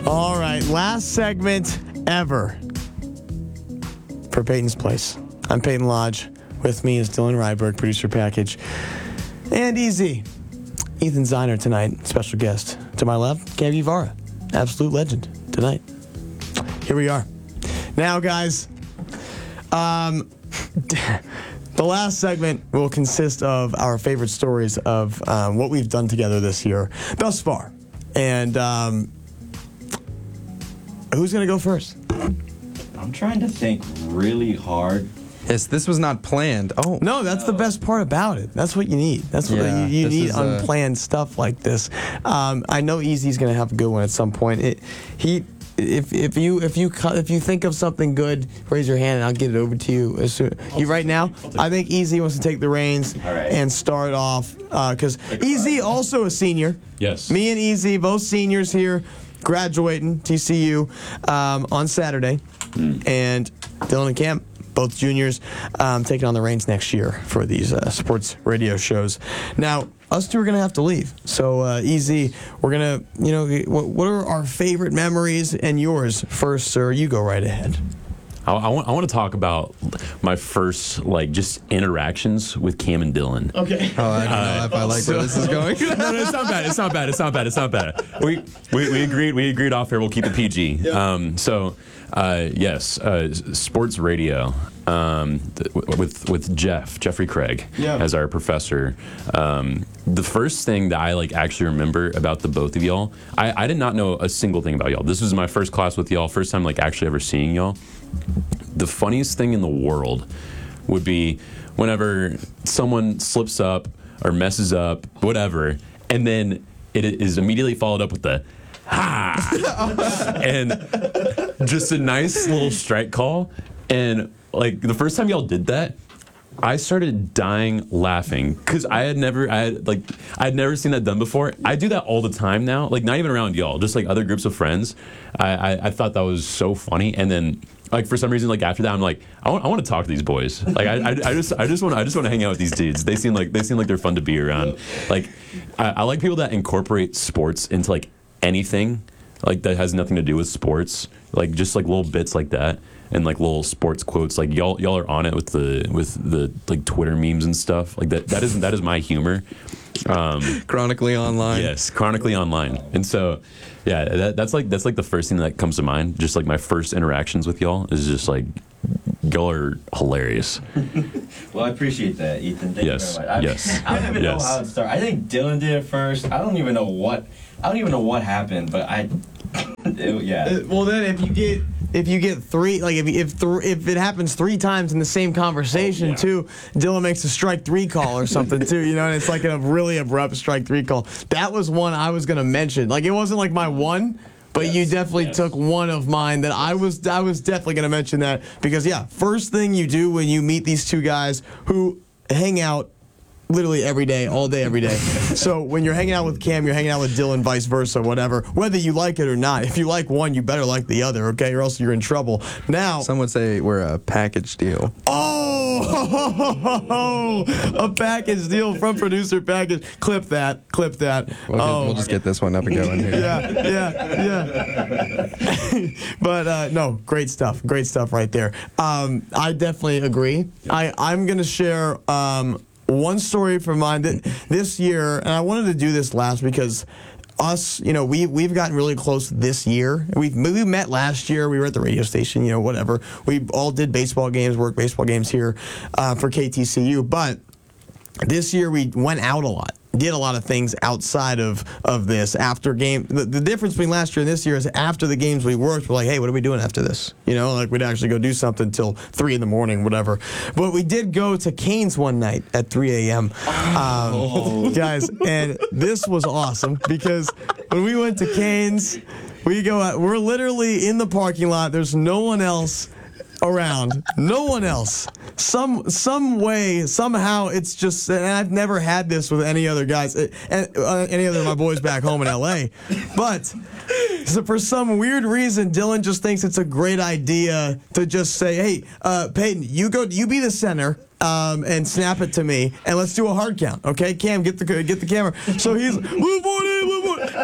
All right, last segment ever for Peyton's Place. I'm Peyton Lodge. With me is Dylan Ryberg, producer package, and Easy. Ethan Ziner tonight, special guest. To my left, Cam Uvara, absolute legend tonight. Here we are. Now, guys, the last segment will consist of our favorite stories of what we've done together this year thus far. And who's going to go first? I'm trying to think really hard. Yes, this was not planned. Oh. No, that's the best part about it. That's what you need. That's what you need unplanned stuff like this. I know Easy's going to have a good one at some point. If you think of something good, raise your hand and I'll get it over to you. Right now, I think Easy wants to take the reins and start off because Easy also a senior. Yes. Me and Easy, both seniors here, graduating TCU on Saturday, and Dylan and Cam, both juniors, taking on the reins next year for these sports radio shows. Now, us two are going to have to leave. So, Easy, we're going to, what are our favorite memories and yours first, sir? You go right ahead. I want to talk about my first, just interactions with Cam and Dylan. Okay. Oh, I don't know if I like where this is going. No, it's not bad. It's not bad. We agreed off here. We'll keep it PG. Yep. Yes, sports radio with Jeffrey Craig as our professor. The first thing that I actually remember about the both of y'all, I did not know a single thing about y'all. This was my first class with y'all, first time actually ever seeing y'all. The funniest thing in the world would be whenever someone slips up or messes up, whatever, and then it is immediately followed up with the ha, and just a nice little strike call. And the first time y'all did that, I started dying laughing because I had never seen that done before. I do that all the time now, not even around y'all, just other groups of friends. I thought that was so funny, and then for some reason, after that, I'm I want to talk to these boys. I just want to hang out with these dudes. They seem like they're fun to be around. I like people that incorporate sports into anything that has nothing to do with sports, just little bits like that. And little sports quotes, y'all are on it with the Twitter memes and stuff that is my humor. Chronically online. Yes, chronically online. And so, yeah, that's the first thing that comes to mind. Just my first interactions with y'all is just y'all are hilarious. Well, I appreciate that, Ethan. Thank you very much. Yes. I don't even know how it started. I think Dylan did it first. I don't even know what happened, but well, then if you get three, if it happens three times in the same conversation too, Dylan makes a strike three call or something too, and it's a really abrupt strike three call. That was one I was gonna mention. It wasn't my one, but you definitely took one of mine that I was definitely gonna mention that because first thing you do when you meet these two guys who hang out literally every day, all day, every day. So when you're hanging out with Cam, you're hanging out with Dylan, vice versa, whatever. Whether you like it or not, if you like one, you better like the other, okay? Or else you're in trouble. Now, some would say we're a package deal. Oh, a package deal from producer package. Clip that. We'll just get this one up and going here. Yeah. But no, great stuff right there. I definitely agree. I'm gonna share one story from mine this year, and I wanted to do this last because us, we've gotten really close this year. We met last year. We were at the radio station, whatever. We all did baseball games, work baseball games here for KTCU. But this year we went out a lot. Did a lot of things outside of this after game. The difference between last year and this year is after the games we worked, we're hey, what are we doing after this? We'd actually go do something till 3 a.m, whatever. But we did go to Cane's one night at 3 a.m. Guys, and this was awesome because when we went to Cane's, we're literally in the parking lot. There's no one else around. No one else. Some way, somehow, it's just, and I've never had this with any other guys, and any other of my boys back home in L.A., but so for some weird reason, Dylan just thinks it's a great idea to just say, hey, Peyton, you be the center, and snap it to me, and let's do a hard count, okay? Cam, get the camera. So he's,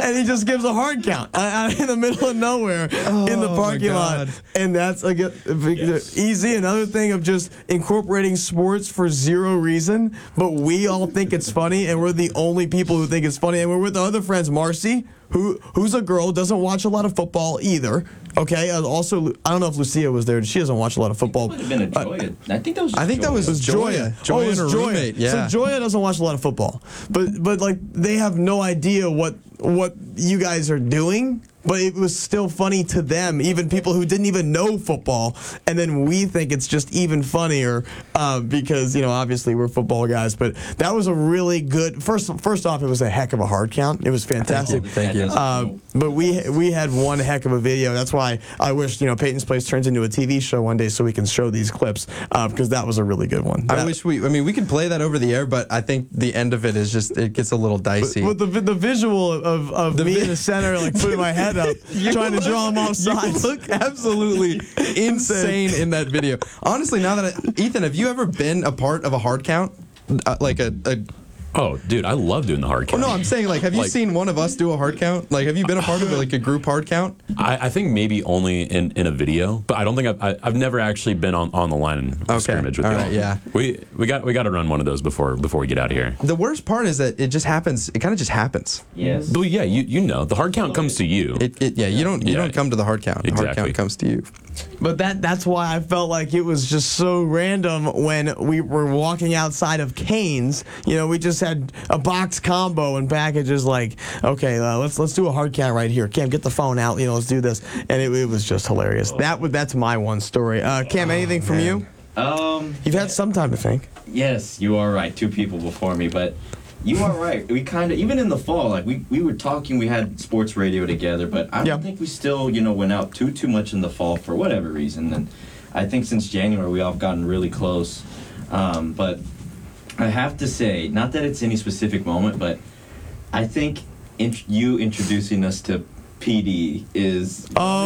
and he just gives a hard count in the middle of nowhere in the parking lot. And that's like easy. Another thing of just incorporating sports for zero reason, but we all think it's funny, and we're the only people who think it's funny. And we're with our other friends, Marcy, who's a girl, doesn't watch a lot of football either. Okay. Also, I don't know if Lucia was there. She doesn't watch a lot of football. It would have been a Joya. I think that was. Joya. Joya and her Joya. roommate. Yeah. So Joya doesn't watch a lot of football, but like they have no idea what you guys are doing. But it was still funny to them, even people who didn't even know football. And then we think it's just even funnier because, obviously we're football guys. But that was a really good, first off, it was a heck of a hard count. It was fantastic. Thank you. But we had one heck of a video. That's why I wish, Peyton's Place turns into a TV show one day so we can show these clips because that was a really good one. I wish we could play that over the air, but I think the end of it is just, it gets a little dicey. But the visual of me in the center, like putting my head up, trying to draw them off sides. You look absolutely insane in that video. Honestly, now that Ethan, have you ever been a part of a hard count? Oh, dude, I love doing the hard count. No, I'm saying, have you seen one of us do a hard count? Have you been a part of a group hard count? I think maybe only in a video, but I don't think I've never actually been on the line of scrimmage with y'all. Right, yeah. We got to run one of those before we get out of here. The worst part is that it just happens. It kind of just happens. Yes. But yeah, the hard count comes to you. You don't come to the hard count. The hard count comes to you. But that's why I felt like it was just so random when we were walking outside of Cane's. We just had a box combo and packages like, okay, let's do a hard count right here. Cam, get the phone out. Let's do this. And it was just hilarious. That's my one story. Cam, anything from you? You've had some time to think. Yes, you are right. 2 people before me, but you are right. We kind of, even in the fall, we were talking, we had sports radio together, but I don't think we still, went out too much in the fall for whatever reason. And I think since January we all have gotten really close. But I have to say, not that it's any specific moment, but I think you introducing us to PD is...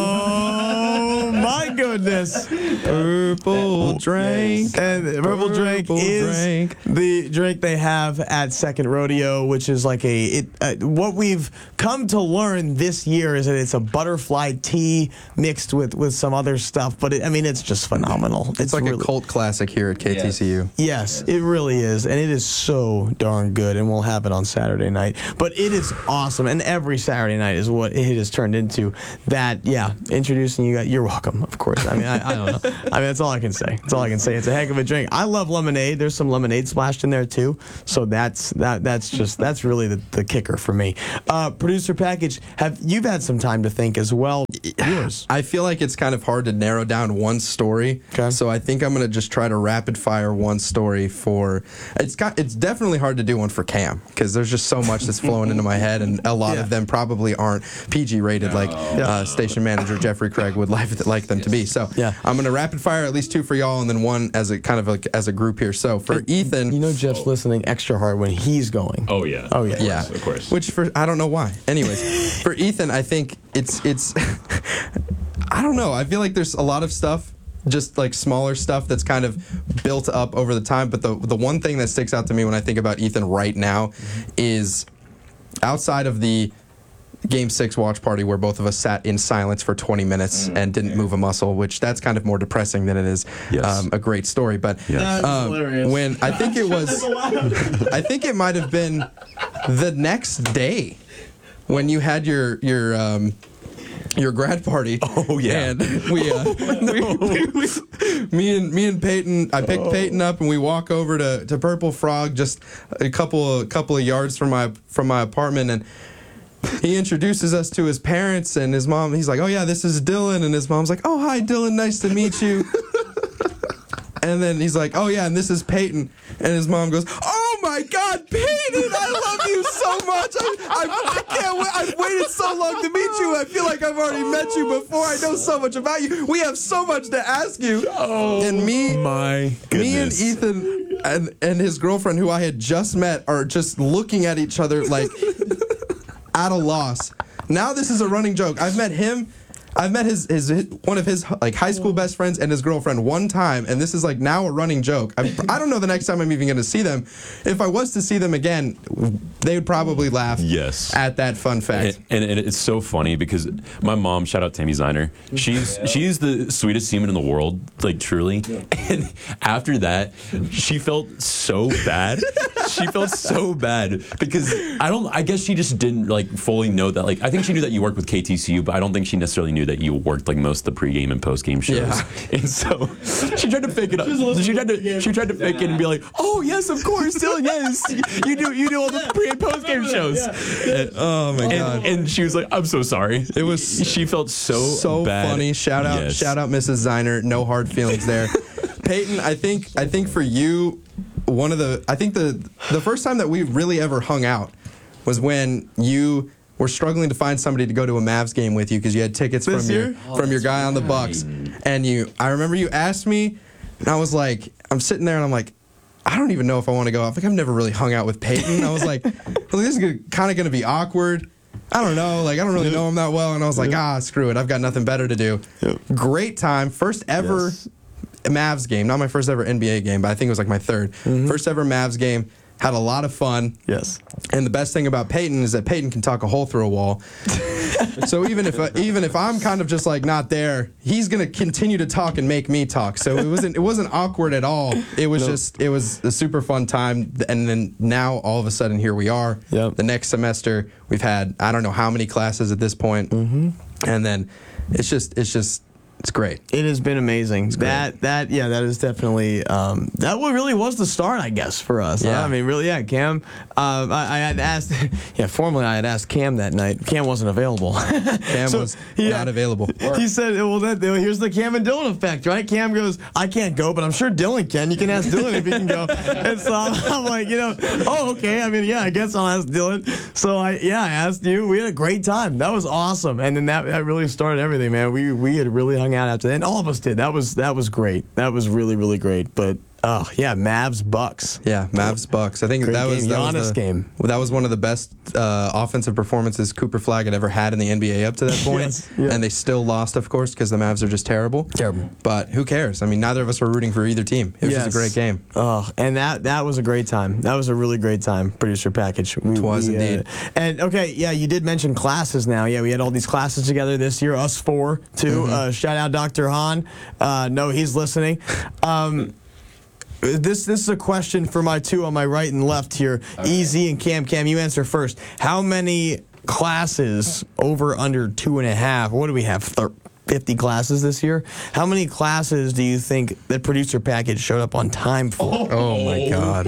Oh, my goodness. Purple drink. And Purple Drink is the drink they have at Second Rodeo, which is like what we've come to learn this year is that it's a butterfly tea mixed with some other stuff. But it's just phenomenal. It's like really a cult classic here at KTCU. Yes, it really is. And it is so darn good. And we'll have it on Saturday night. But it is awesome. And every Saturday night is what it has turned into. Introducing you guys. You're welcome, of course. I don't know. That's all I can say. That's all I can say. It's a heck of a drink. I love lemonade. There's some lemonade splashed in there too. So that's really the kicker for me. Producer Package, you've had some time to think as well. Yours. I feel like it's kind of hard to narrow down one story. Okay. So I think I'm going to just try to rapid fire one story for. It's definitely hard to do one for Cam because there's just so much that's flowing into my head, and a lot of them probably aren't PG rated like station manager Jeffrey Craig would like them to be. So I'm going to rapid fire at least 2 for y'all, and then one as a kind of as a group here. So for Ethan, Jeff's listening extra hard when he's going. Oh yeah. Of course. Which I don't know why. Anyways, for Ethan, I think it's I don't know. I feel like there's a lot of stuff, just like smaller stuff that's kind of built up over the time. But the one thing that sticks out to me when I think about Ethan right now is outside of the Game 6 watch party where both of us sat in silence for 20 minutes and didn't move a muscle, which that's kind of more depressing than it is a great story. But when I think it was, I think it might have been the next day when you had your grad party. Oh yeah. And me and Peyton, I picked Peyton up and we walk over to Purple Frog, just a couple of yards from my apartment, and he introduces us to his parents and his mom. He's like, "Oh yeah, this is Dylan," and his mom's like, "Oh hi Dylan, nice to meet you." And then he's like, "Oh yeah, and this is Peyton," and his mom goes, "Oh my God, Peyton, I love you so much. I can't wait. I've waited so long to meet you. I feel like I've already met you before. I know so much about you. We have so much to ask you." And me and Ethan and his girlfriend, who I had just met, are just looking at each other like at a loss. Now this is a running joke. I've met him. I've met his one of his like high school best friends and his girlfriend one time, and this is like now a running joke. I don't know the next time I'm even going to see them. If I was to see them again, they would probably laugh. Yes. At that fun fact. And it's so funny because my mom, shout out Tammy Ziner, she's the sweetest human in the world, like truly. And after that, she felt so bad. She felt so bad because I guess she just didn't like fully know that. Like, I think she knew that you worked with KTCU, but I don't think she necessarily knew that you worked like most of the pregame and postgame shows. Yeah. And so she tried to fake it up. She tried to fake it and be like, "Oh yes, of course, Dylan, yes, you do all the pre and postgame shows." Yeah. Oh my god! And she was like, "I'm so sorry." It was she felt so bad. Funny. Shout out Mrs. Ziner. No hard feelings there. Peyton, I think for you, the first time that we really ever hung out was when you were struggling to find somebody to go to a Mavs game with you because you had tickets from your guy on the Bucks, and I remember you asked me, and I was like, I'm sitting there and I'm like, I don't even know if I want to go. I think I've never really hung out with Peyton. I was like, well, this is kind of going to be awkward. I don't know. Like, I don't really know him that well. And I was like, screw it. I've got nothing better to do. Yep. Great time. First ever Mavs game. Not my first ever NBA game, but I think it was like my third. Mm-hmm. First ever Mavs game. Had a lot of fun. Yes. And the best thing about Peyton is that Peyton can talk a hole through a wall. So even if I'm kind of just like not there, he's gonna continue to talk and make me talk. So it wasn't awkward at all. It was it was a super fun time. And then now all of a sudden here we are. Yep. The next semester we've had I don't know how many classes at this point. Mm-hmm. And then it's great. It has been amazing. That is definitely that really was the start, I guess, for us. Yeah. Huh? I mean, really, Cam. I had asked, formally I had asked Cam that night. Cam wasn't available. Cam was not available. He said, "Well, here's the Cam and Dylan effect, right?" Cam goes, "I can't go, but I'm sure Dylan can. You can ask Dylan if he can go." And so I'm like, oh, okay. I mean, I guess I'll ask Dylan. So I asked you. We had a great time. That was awesome. And then that really started everything, man. We had really hung out after that, and all of us did. That was great. That was really, really great. But Mavs Bucks. Yeah, Mavs Bucks. I think great that was the game. That was one of the best offensive performances Cooper Flagg had ever had in the NBA up to that point. Yes, yeah. And they still lost, of course, because the Mavs are just terrible. Terrible. But who cares? I mean, neither of us were rooting for either team. It was just a great game. Oh, and that was a great time. That was a really great time. Producer package. It was indeed. And you did mention classes now. Yeah, we had all these classes together this year. Us four too. Mm-hmm. Shout out Dr. Hahn. No, he's listening. This is a question for my two on my right and left here. Okay. EZ and Cam. Cam, you answer first. How many classes over under 2.5? What do we have? 50 classes this year. How many classes do you think that producer package showed up on time for? Oh my God.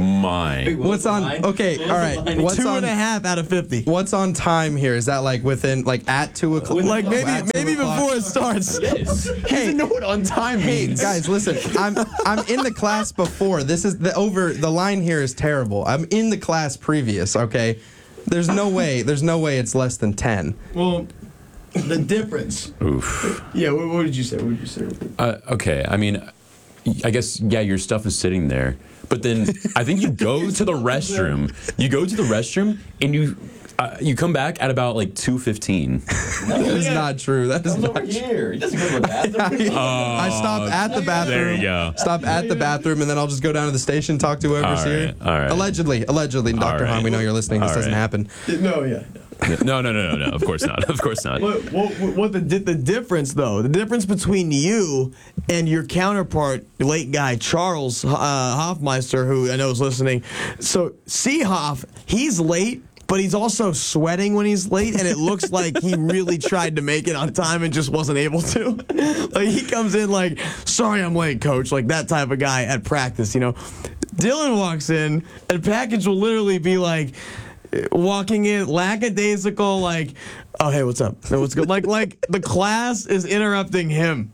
What's on? Okay, all right. What's 2.5 out of 50? What's on time here? Is that like within at 2 o'clock? Like maybe before it starts. Yes. Hey, know what on time means? Guys, listen. I'm in the class before. This is the line here is terrible. I'm in the class previous. Okay, there's no way it's less than 10. Well. The difference. Oof. Yeah, what did you say? Okay, I mean, I guess, your stuff is sitting there. But then I think you go to the restroom. You go to the restroom and you come back at about like 2:15. That is not true. That is not over here. He doesn't go to the bathroom. I stop at the bathroom. There you go. Stop at the bathroom, and then I'll just go down to the station, talk to whoever's here. All right. Allegedly, Dr. Hahn, we know you're listening. This doesn't happen. No, yeah. No. Of course not. Of course not. What the difference, though? The difference between you and your counterpart, late guy Charles Hoffmeister, who I know is listening. So, Hoff, he's late, but he's also sweating when he's late, and it looks like he really tried to make it on time and just wasn't able to. Like, he comes in like, "Sorry I'm late, coach," like that type of guy at practice, Dylan walks in, and package will literally be like, walking in lackadaisical, like, "Oh, hey, what's up? Hey, what's good?" Like the class is interrupting him.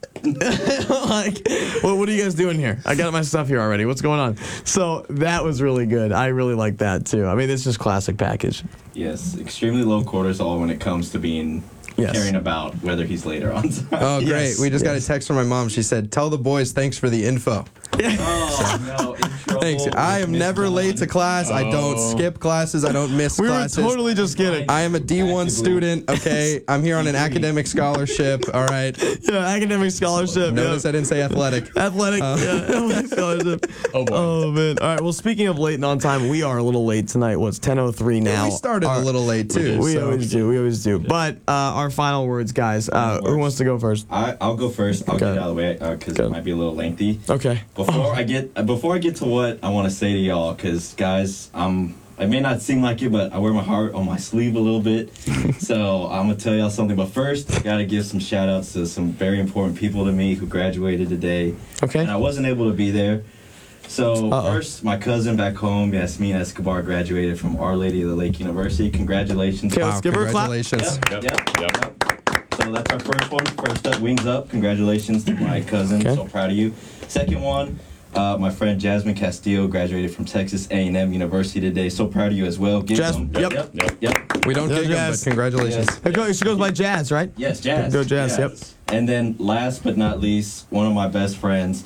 Like, what are you guys doing here? I got my stuff here already. What's going on? So that was really good. I really like that too. I mean, it's just classic package. Yes, extremely low cortisol when it comes to being caring about whether he's late or on time. Oh, great. Yes, we just got a text from my mom. She said, "Tell the boys thanks for the info." Oh, no. Thanks. I am never late to class. I don't skip classes. I don't miss science We were classes. totally just kidding. I am a D1 student, okay? I'm here on an academic scholarship, all right? Yeah, academic scholarship. Notice I didn't say athletic. Athletic, athletic scholarship. Oh, boy. Oh man! All right. Well, speaking of late and on time, we are a little late tonight. What's 10:03 now? We started a little late, too. We so. always do. We always do. But our final words, guys. Who wants to go first? I'll go first. I'll get it out of the way because it might be a little lengthy. Okay. Before I get to what I want to say to y'all, because guys, it may not seem like it, but I wear my heart on my sleeve a little bit. So I'm gonna tell y'all something. But first, I gotta give some shout outs to some very important people to me who graduated today. Okay. And I wasn't able to be there. So first, my cousin back home, Yasmin Escobar, graduated from Our Lady of the Lake University. Congratulations! Okay, let's give her a clap. Congratulations. Yep. So that's our first one. First up, wings up. Congratulations to my cousin. Okay. So proud of you. Second one, my friend Jasmine Castillo graduated from Texas A&M University today. So proud of you as well. Give Jasmine, them- Yep. We don't Yeah, gig them, Jazz. but congratulations. She goes by Jazz, right? Yes, Jazz. Go Jazz, yep. And then last but not least, one of my best friends,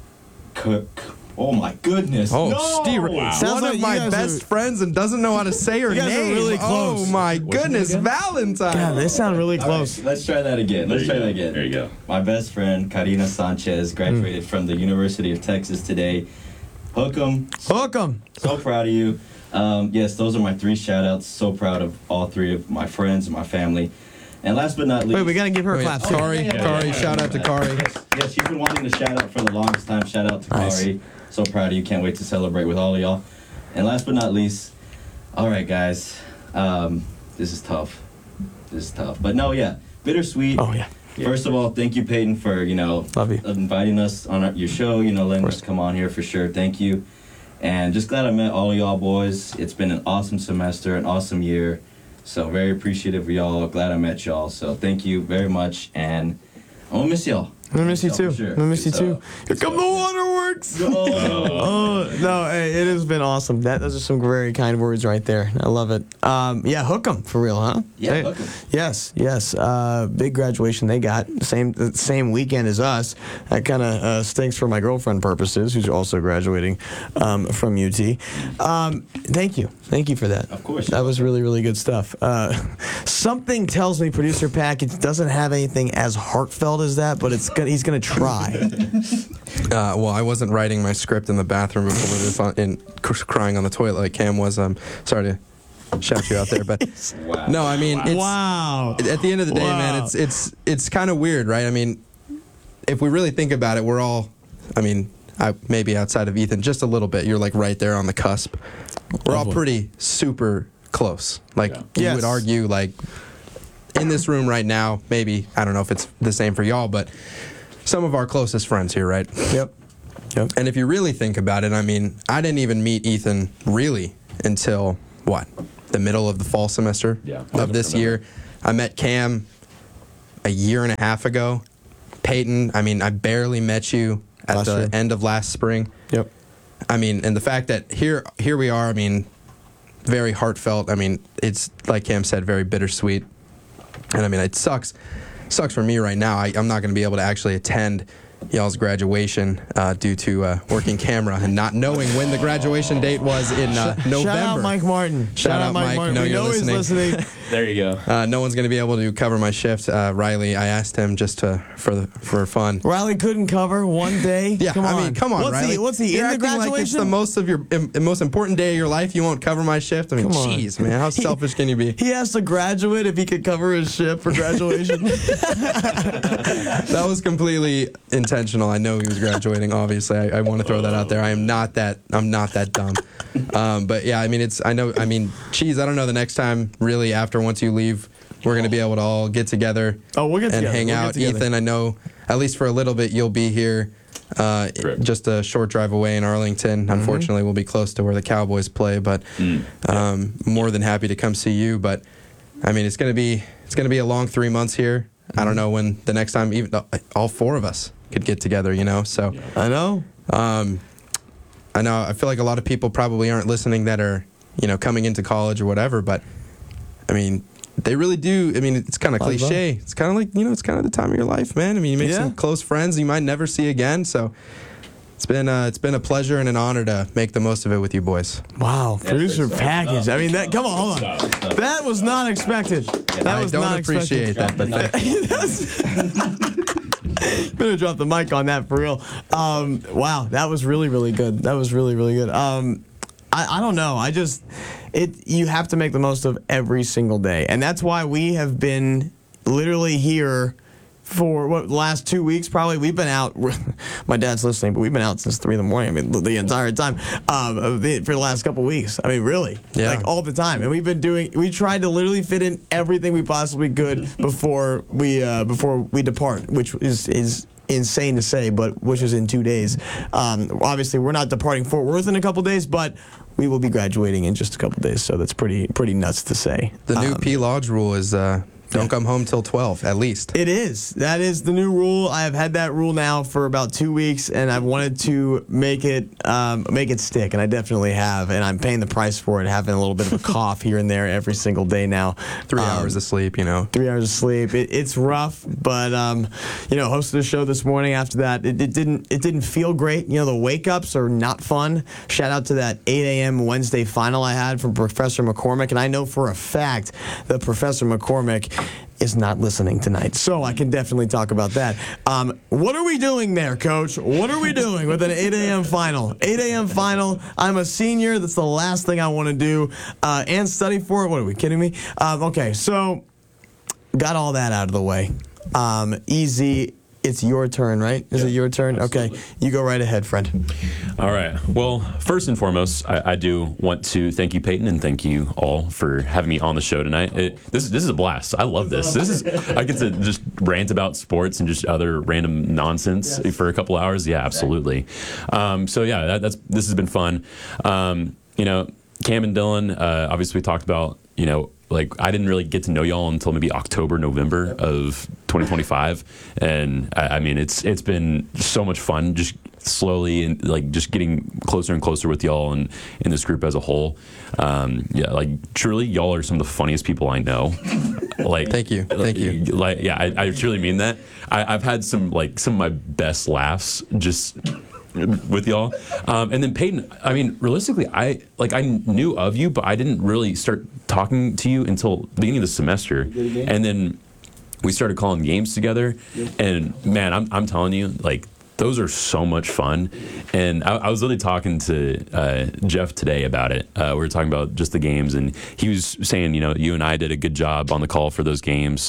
oh my goodness. Oh, No! Steve, Sounds one like of you my guys best are- friends and doesn't know how to say her You guys are name. really close. Oh my What's your goodness, name again? Valentine. God, they sound really All right, close. let's try that again. Let's try that again. There you go. My best friend, Karina Sanchez, graduated from the University of Texas today. Hook 'em. Hook 'em. So proud of you. Yes, those are my 3 shout outs. So proud of all 3 of my friends and my family. And last but not least. Wait, we gotta give her a Wait, clap. Kari, Kari, shout out to Kari. Yes, she's been wanting to shout out for the longest time. Shout out to Nice. Kari. So proud of you. Can't wait to celebrate with all of y'all. And last but not least, all right, guys. This is tough. But no, yeah, bittersweet. Oh yeah. First of all, thank you, Peyton, for Love you. inviting us on your show. Letting us come on here for sure. Thank you. And just glad I met all of y'all boys. It's been an awesome semester, an awesome year. So very appreciative of y'all. Glad I met y'all. So thank you very much. And I'm gonna miss y'all. I'm gonna miss you For too. sure. I'm gonna miss you So- too. Here come the waterworks. Oh no, hey, it has been awesome. Those are some very kind words right there. I love it. Yeah, hook 'em for real, huh? Yeah, Hey, hook 'em. Yes. Big graduation they got. Same weekend as us. That kind of stinks for my girlfriend purposes, who's also graduating from UT. Thank you for that. Of course. That was really, really good stuff. Something tells me producer package doesn't have anything as heartfelt as that, but he's gonna try. Well, I wasn't writing my script in the bathroom before this crying on the toilet like Cam was. Sorry to shout you out there, but Wow. no, I mean, it's, Wow. at the end of the day, man, Wow. it's kind of weird, right? I mean, if we really think about it, we're all, I mean, maybe outside of Ethan, just a little bit. You're like right there on the cusp. We're all pretty super close. Like you Yes. would argue, like in this room right now, maybe I don't know if it's the same for y'all, but some of our closest friends here, right? Yep. And if you really think about it, I mean, I didn't even meet Ethan really until what? The middle of the fall semester of this year. I met Cam a year and a half ago. Peyton, I mean, I barely met you at Last the year. end of last spring. Yep. I mean, and the fact that here we are, I mean, very heartfelt. I mean, it's like Cam said, very bittersweet. And I mean, it sucks for me right now. I'm not going to be able to actually attend y'all's graduation due to working camera and not knowing when the graduation date was in November. Shout out Mike Martin. Shout out Mike. Martin. Know We you're know he's listening. There you go. No one's going to be able to cover my shift. Riley, I asked him just for fun. Riley couldn't cover one day. Yeah, come on. I mean, come on, what's Riley. What's he You're in the acting like it's graduation? the most of your most important day of your life. You won't cover my shift. I mean, Come on. jeez, man, how selfish can you be? He has to graduate if he could cover his shift for graduation. That was completely intentional. I know he was graduating. Obviously, I want to throw that out there. I'm not that dumb. But yeah, I mean, geez, I don't know. The next time, really, once you leave, we're gonna be able to all get together. Oh, we'll get and together. hang We'll get out. together. Ethan, I know at least for a little bit you'll be here. Just a short drive away in Arlington. Unfortunately, we'll be close to where the Cowboys play, but more than happy to come see you. But I mean, it's gonna be a long 3 months here. I don't know when the next time even all 4 of us could get together. So I know. I know. I feel like a lot of people probably aren't listening that are coming into college or whatever. But I mean, they really do. I mean, it's kind of cliche. It's kind of like it's kind of the time of your life, man. I mean, you make some close friends you might never see again. So It's been a pleasure and an honor to make the most of it with you boys. Wow, producer sir. package. I mean, that. Come on, hold on. That was not expected. That was I don't not appreciate that, but Better drop the mic on that for real. Wow, that was really, really good. That was really, really good. I don't know. You have to make the most of every single day, and that's why we have been literally here for the last 2 weeks. Probably we've been out. My dad's listening, but we've been out since 3 in the morning. I mean, the entire time for the last couple of weeks. I mean, really, like all the time. And we tried to literally fit in everything we possibly could before we depart, which is insane to say, but which is in 2 days. Obviously, we're not departing Fort Worth in a couple days, but we will be graduating in just a couple days. So that's pretty nuts to say. The new P Lodge rule is don't come home till 12 at least. It is. That is the new rule. I have had that rule now for about 2 weeks, and I've wanted to make it stick, and I definitely have. And I'm paying the price for it, having a little bit of a cough here and there every single day now. 3 hours of sleep, 3 hours of sleep. It's rough, but hosted a show this morning. After that, it didn't feel great. The wake ups are not fun. Shout out to that 8 a.m. Wednesday final I had from Professor McCormick, and I know for a fact that Professor McCormick is not listening tonight, so I can definitely talk about that. What are we doing there, Coach? What are we doing with an 8 a.m. final? 8 a.m. final. I'm a senior. That's the last thing I want to do and study for it. What, are we kidding me? Okay, so got all that out of the way. Easy. It's your turn, right? Is it your turn? Absolutely. Okay, you go right ahead, friend. All right. Well, first and foremost, I do want to thank you, Peyton, and thank you all for having me on the show tonight. This is a blast. I love this. I get to just rant about sports and just other random nonsense for a couple hours. Yeah, absolutely. This has been fun. Cam and Dylan, obviously we talked about, I didn't really get to know y'all until maybe October, November of 2025, and I mean it's been so much fun, just slowly and just getting closer and closer with y'all and in this group as a whole. Truly, y'all are some of the funniest people I know. Thank you. I truly mean that. I've had some of my best laughs just with y'all, and then Peyton. I mean, realistically, I knew of you, but I didn't really start talking to you until the beginning of the semester, and then we started calling games together. And man, I'm telling you, those are so much fun. And I was literally talking to Jeff today about it. We were talking about just the games, and he was saying, you and I did a good job on the call for those games,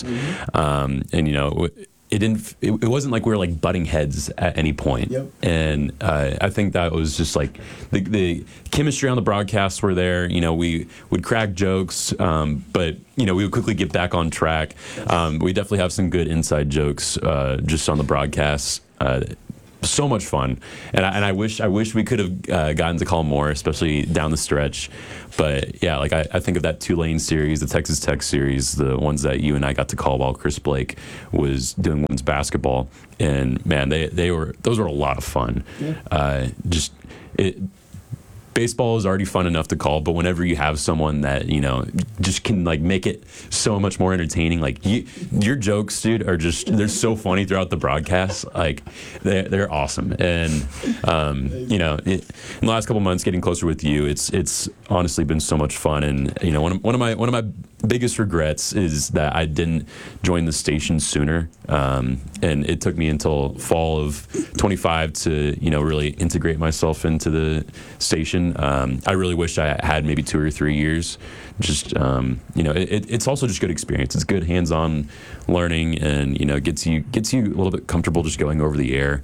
it wasn't like we were butting heads at any point. Yep. And I think that was just the chemistry on the broadcasts were there. We would crack jokes, but we would quickly get back on track. We definitely have some good inside jokes just on the broadcasts. So much fun, and I wish we could have gotten to call more, especially down the stretch. But yeah, I think of that Tulane series, the Texas Tech series, the ones that you and I got to call while Chris Blake was doing women's basketball, and man, those were a lot of fun. Yeah. Baseball is already fun enough to call, but whenever you have someone that just can make it so much more entertaining, your jokes, dude, they're so funny throughout the broadcast. They're awesome. And in the last couple months, getting closer with you, it's honestly been so much fun. And one of my biggest regrets is that I didn't join the station sooner, and it took me until fall of 25 to really integrate myself into the station. I really wish I had maybe 2 or 3 years. Just it's also just good experience. It's good hands-on learning, and gets you a little bit comfortable just going over the air.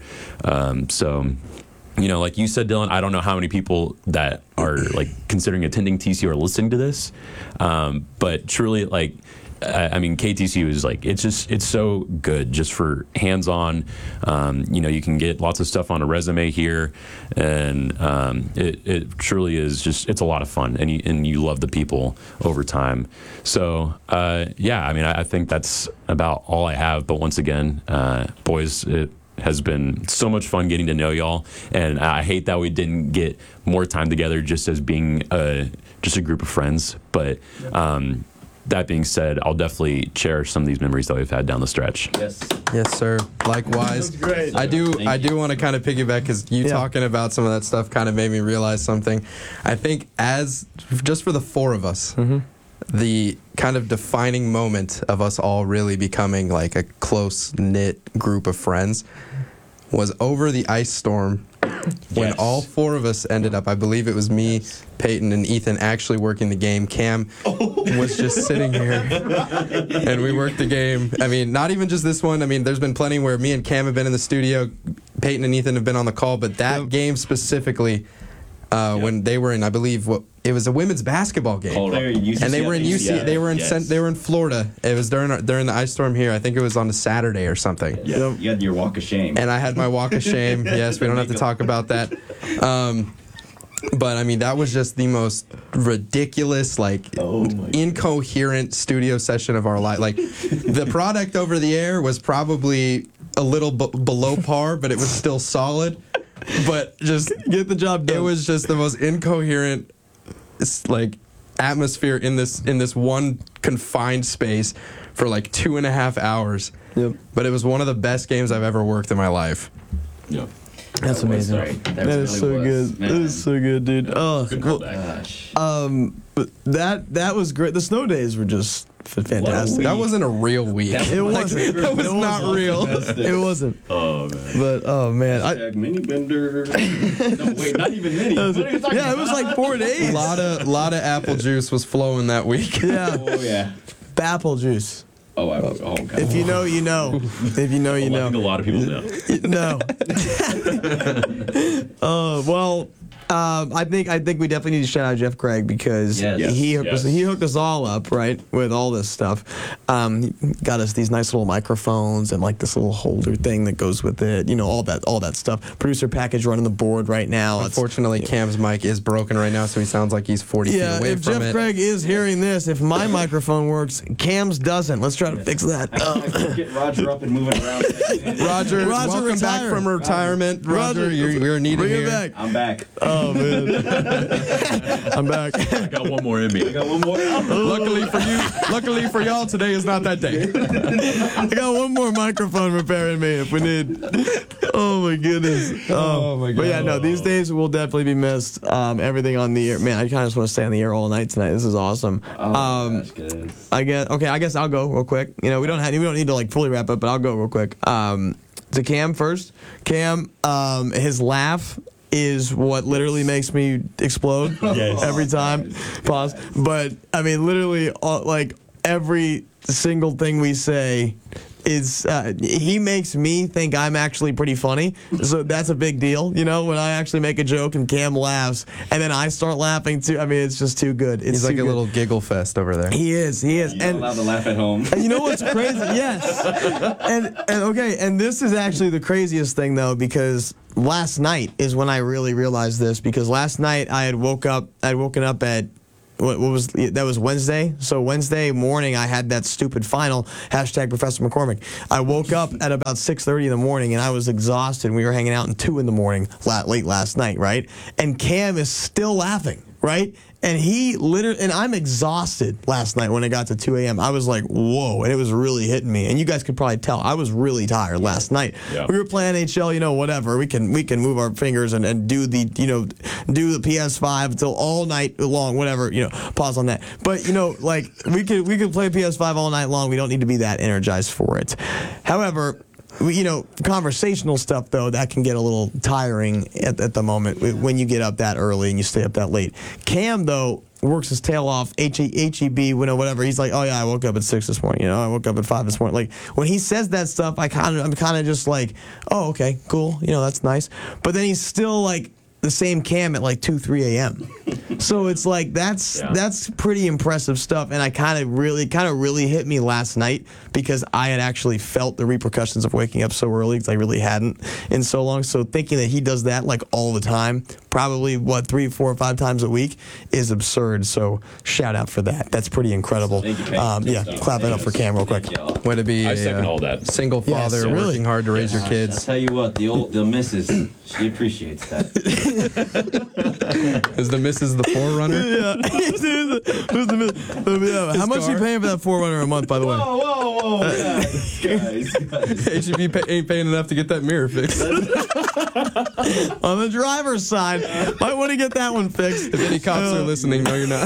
Like you said, Dylan, I don't know how many people that are considering attending TCU are listening to this, but truly, KTCU is it's so good just for hands-on. You can get lots of stuff on a resume here, and it truly is it's a lot of fun, and you love the people over time. So I think that's about all I have. But once again, boys, it has been so much fun getting to know y'all, and I hate that we didn't get more time together just as being just a group of friends. But that being said, I'll definitely cherish some of these memories that we've had down the stretch. Yes, sir. Likewise. That's great. I do want to kind of piggyback because you talking about some of that stuff kind of made me realize something. I think just for the four of us, the kind of defining moment of us all really becoming like a close-knit group of friends was over the ice storm when all four of us ended up, I believe it was me, Peyton, and Ethan actually working the game. Cam was just sitting here, and we worked the game. I mean, not even just this one. I mean, there's been plenty where me and Cam have been in the studio, Peyton and Ethan have been on the call, but that game specifically, when they were in, I believe, it was a women's basketball game, and they were in UC. They were in Florida. It was during the ice storm here. I think it was on a Saturday or something. Yeah, you had your walk of shame. And I had my walk of shame. Yes, we don't have to talk about that. But I mean, that was just the most ridiculous, like, incoherent studio session of our life. Like, the product over the air was probably a little below par, but it was still solid. But just get the job done. It was just the most incoherent, like, atmosphere in this one confined space for like 2.5 hours. Yep. But it was one of the best games I've ever worked in my life. Yep. That's amazing. That is so good. That is so good, dude. Oh, gosh. but that was great. The snow days were just fantastic. That wasn't a real week. It wasn't. That was not real. It wasn't. Oh man. But Hashtag mini bender. No, wait, not even mini. Yeah, it was like 4 days. A lot of apple juice was flowing that week. Yeah. Oh yeah. Apple juice. Oh God. If you know, you know. If you know, you know. I think a lot of people know. No. Well, I think we definitely need to shout out Jeff Craig because he hooked us all up, right, with all this stuff. He got us these nice little microphones and like this little holder thing that goes with it. You know, all that stuff. Producer package running the board right now. Unfortunately, Cam's mic is broken right now, so he sounds like he's 40 feet away from it. If Jeff Craig is hearing this, if my microphone works, Cam's doesn't. Let's try to fix that. Get Roger up and moving around. Roger, welcome retired. back from retirement. Roger, we're needed bring here. it back. I'm back. Oh man, I'm back. I got one more in me. I got one more. Luckily for y'all, today is not that day. I got one more microphone repair in me if we need. Oh my goodness. Oh my god. But yeah, no, these days will definitely be missed. Everything on the air, man. I kind of just want to stay on the air all night tonight. This is awesome. Oh, gosh, I guess I'll go real quick. You know, we don't need to like fully wrap up, but I'll go real quick. To Cam first. Cam, his laugh is what literally makes me explode every time. Pause. But I mean, literally, like every single thing we say is he makes me think I'm actually pretty funny. So that's a big deal, you know, when I actually make a joke and Cam laughs and then I start laughing too. I mean, it's just too good. He's like a little giggle fest over there. He is. You're allowed to laugh at home. And you know what's crazy? Yes. And this is actually the craziest thing though, because last night is when I really realized this, because last night I had woken up at what was that was Wednesday. So Wednesday morning I had that stupid final hashtag Professor McCormick. I woke up at about 6:30 in the morning and I was exhausted. We were hanging out until 2 in the morning late last night, right? And Cam is still laughing, right? And I'm exhausted last night when it got to 2 a.m. I was like, whoa, and it was really hitting me. And you guys could probably tell I was really tired last night. Yeah. We were playing NHL, you know, whatever. We can move our fingers and do the PS5 until all night long, whatever, you know, pause on that. But, you know, like we could play PS5 all night long. We don't need to be that energized for it. However, you know, conversational stuff, though, that can get a little tiring at the moment when you get up that early and you stay up that late. Cam, though, works his tail off, HEB, you know, whatever. He's like, oh, yeah, I woke up at 6 this morning. You know, I woke up at 5 this morning. Like, when he says that stuff, I'm kind of just like, oh, okay, cool. You know, that's nice. But then he's still, like, the same Cam at like 2, 3 a.m. So it's like that's pretty impressive stuff, and I kind of really hit me last night because I had actually felt the repercussions of waking up so early because I really hadn't in so long. So thinking that he does that like all the time, probably 3, 4, or 5 times a week, is absurd. So shout out for that. That's pretty incredible. Thank you, clap it up for Cam real quick. Way to be I second all that. Single father working hard to raise your kids. I'll tell you what, the missus, she appreciates that. Is the missus the forerunner? Yeah. Who's the how much are you paying for that 4runner a month, by the way? Whoa, guys. HEB ain't paying enough to get that mirror fixed. On the driver's side, might want to get that one fixed. If any cops are listening, no, you're not.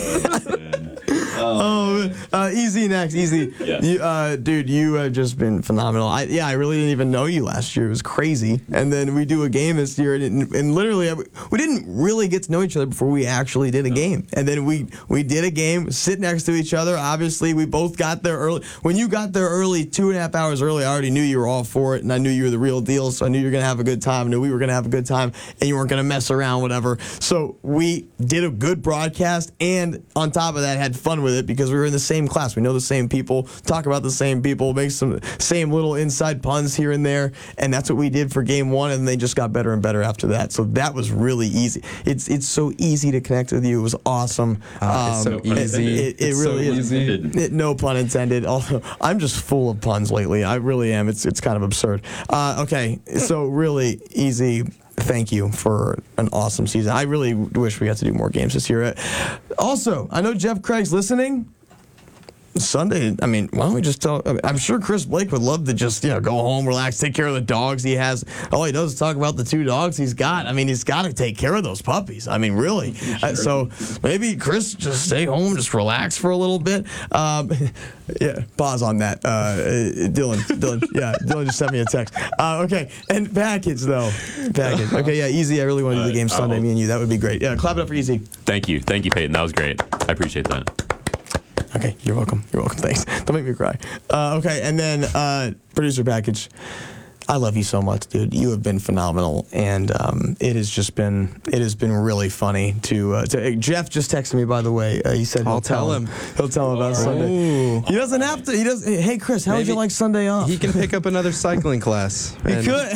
Easy next, easy. Yes. Dude, you have just been phenomenal. I really didn't even know you last year. It was crazy. And then we do a game this year, and literally, we didn't really get to know each other before we actually did a game. And then we did a game, sit next to each other. Obviously, we both got there early. When you got there early, 2.5 hours early, I already knew you were all for it, and I knew you were the real deal, so I knew you were going to have a good time. I knew we were going to have a good time, and you weren't going to mess around, whatever. So we did a good broadcast, and on top of that, had fun with it because we were in the same class. We know the same people, talk about the same people, make some same little inside puns here and there, and that's what we did for game one, and they just got better and better after that. So that was really easy. It's so easy to connect with you. It was awesome. It's so easy. It really is. No pun intended. Although I'm just full of puns lately. I really am. It's kind of absurd. Okay, so really easy. Thank you for an awesome season. I really wish we got to do more games this year. Also, I know Jeff Craig's listening. Sunday, I mean, why don't we just tell? I'm sure Chris Blake would love to just, go home, relax, take care of the dogs he has. All he does is talk about the 2 dogs he's got. I mean, he's got to take care of those puppies. I mean, really. Sure. So maybe Chris just stay home, just relax for a little bit. Yeah, pause on that. Dylan, Dylan just sent me a text. Okay, and package though. Package. Okay, yeah, Easy. I really want to do the game Sunday, me and you. That would be great. Yeah, clap it up for Easy. Thank you, Peyton. That was great. I appreciate that. Okay, you're welcome. You're welcome. Thanks. Don't make me cry. Okay, and then producer package. I love you so much, dude. You have been phenomenal, and it has been really funny to Jeff just texted me, by the way. He said I'll tell him. He'll tell him about Sunday. He doesn't have to. He doesn't. Hey, Chris, how would you like Sunday off? He can pick up another cycling class. He could.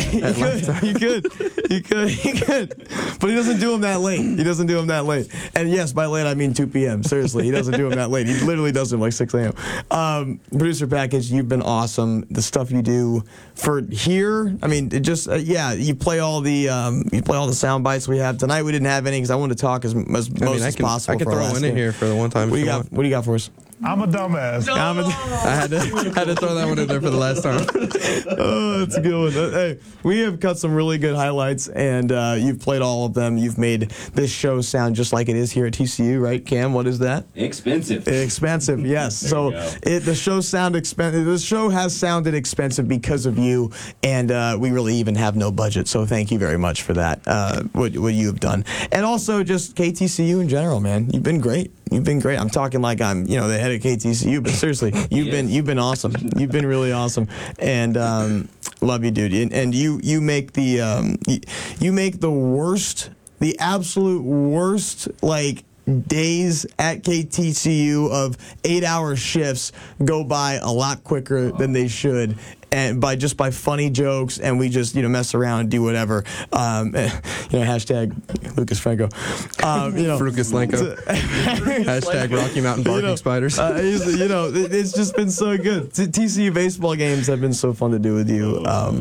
But he doesn't do them that late. And yes, by late I mean 2 p.m. Seriously, he doesn't do them that late. He literally does them like 6 a.m. Producer package, you've been awesome. The stuff you do for here. I mean, it just you play all the sound bites we have tonight. We didn't have any because I wanted to talk as most as possible. I can throw one in here for the one time. What do you got for us? I'm a dumbass. No! I had to throw that one in there for the last time. Oh, that's a good one. Hey, we have cut some really good highlights, and you've played all of them. You've made this show sound just like it is here at TCU, right, Cam? What is that? Expensive. Expensive, yes. So the show sound expensive. The show has sounded expensive because of you, and we really even have no budget. So thank you very much for that. What you have done, and also just KTCU in general, man. You've been great. You've been great. I'm talking like I'm, the head of KTCU, but seriously, you've been awesome. You've been really awesome, and love you, dude. And you make the the absolute worst, like, days at KTCU of 8-hour shifts go by a lot quicker than they should, and by funny jokes, and we just mess around and do whatever. Hashtag Lucas Franco. Frucas Lenko. Hashtag Rocky Mountain Barking Spiders. It's just been so good. TCU baseball games have been so fun to do with you.